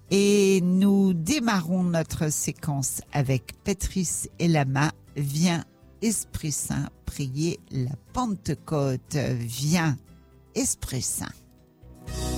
Et nous démarrons notre séquence avec Patrice Elama. Viens, Esprit Saint, prier la Pentecôte. Viens, Esprit Saint.